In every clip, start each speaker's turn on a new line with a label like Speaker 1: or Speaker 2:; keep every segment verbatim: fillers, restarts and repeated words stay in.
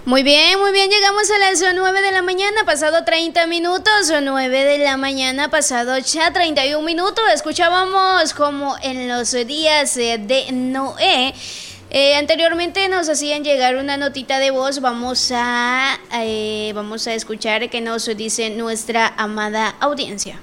Speaker 1: Muy bien, muy bien, llegamos a las nueve de la mañana, pasado treinta minutos, nueve de la mañana, pasado ya treinta y un minutos. Escuchábamos como en los días de Noé. Eh, anteriormente nos hacían llegar una notita de voz. Vamos a, eh, vamos a escuchar qué nos dice nuestra amada audiencia.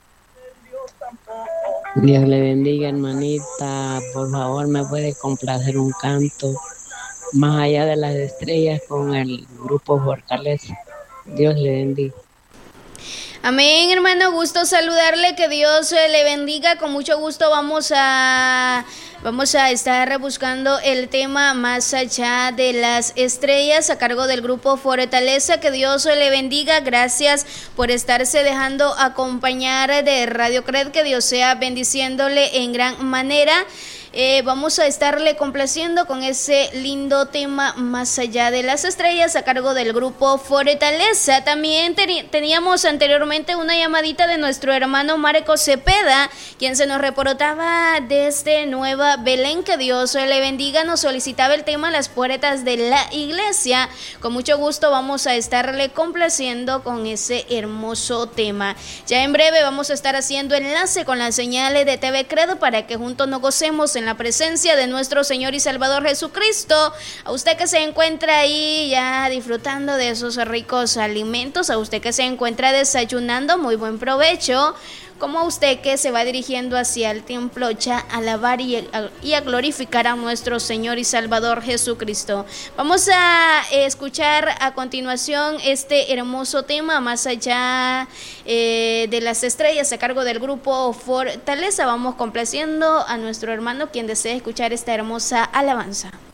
Speaker 2: Dios le bendiga, hermanita. Por favor, me puede complacer un canto más allá de las estrellas con el grupo Fortaleza. Dios le bendiga.
Speaker 1: Amén, hermano, gusto saludarle, que Dios le bendiga. Con mucho gusto vamos a vamos a estar buscando el tema Más allá de las estrellas a cargo del grupo Fortaleza. Que Dios le bendiga. Gracias por estarse dejando acompañar de Radio Cred. Que Dios sea bendiciéndole en gran manera. Eh, vamos a estarle complaciendo con ese lindo tema Más allá de las estrellas a cargo del grupo Fortaleza. También ten- teníamos anteriormente una llamadita de nuestro hermano Marco Cepeda, quien se nos reportaba desde Nueva Belén. Que Dios le bendiga. Nos solicitaba el tema Las puertas de la iglesia. Con mucho gusto vamos a estarle complaciendo con ese hermoso tema. Ya en breve vamos a estar haciendo enlace con las señales de T V Credo para que juntos nos gocemos en la presencia de nuestro Señor y Salvador Jesucristo. A usted que se encuentra ahí ya disfrutando de esos ricos alimentos, a usted que se encuentra desayunando, muy buen provecho. Como a usted que se va dirigiendo hacia el templo ya a alabar y a, y a glorificar a nuestro Señor y Salvador Jesucristo. Vamos a escuchar a continuación este hermoso tema Más allá eh, de las estrellas a cargo del grupo Fortaleza. Vamos complaciendo a nuestro hermano quien desea escuchar esta hermosa alabanza.